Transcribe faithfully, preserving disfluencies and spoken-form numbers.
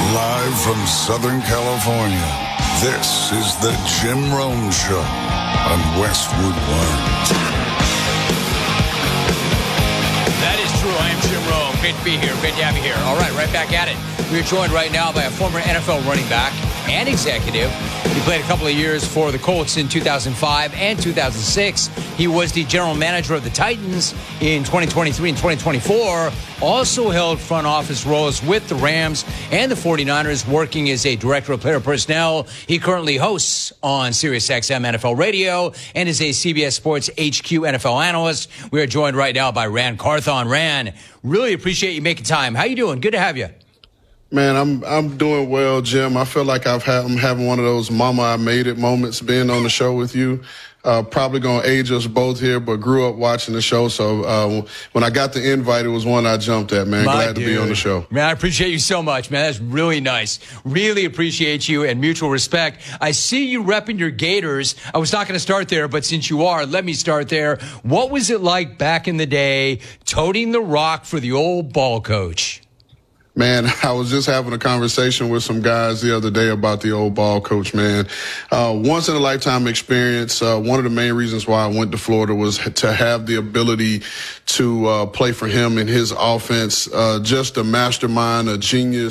Live from Southern California, this is the Jim Rome Show on Westwood One. That is true. I am Jim Rome. Great to be here. Great to have you here. All right, right back at it. We are joined right now by a former N F L running back and executive. He played a couple of years for the Colts in two thousand five and two thousand six. He was the general manager of the Titans in twenty twenty-three and twenty twenty-four. Also held front office roles with the Rams and the forty-niners, working as a director of player personnel. He currently hosts on SiriusXM N F L Radio and is a C B S Sports H Q N F L analyst. We are joined right now by Ran Carthon. Ran, really appreciate you making time. How you doing? Good to have you. Man, I'm I'm doing well, Jim. I feel like I've had, I'm having one of those mama I made it moments being on the show with you. Uh, probably going to age us both here, but grew up watching the show. So uh, when I got the invite, it was one I jumped at, man. My Glad dude. to be on the show. Man, I appreciate you so much, man. That's really nice. Really appreciate you and mutual respect. I see you repping your Gators. I was not going to start there, but since you are, let me start there. What was it like back in the day toting the rock for the old ball coach? Man, I was just having a conversation with some guys the other day about the old ball coach, man. Uh, once in a lifetime experience. Uh, one of the main reasons why I went to Florida was to have the ability to uh, play for him in his offense. Uh, just a mastermind, a genius.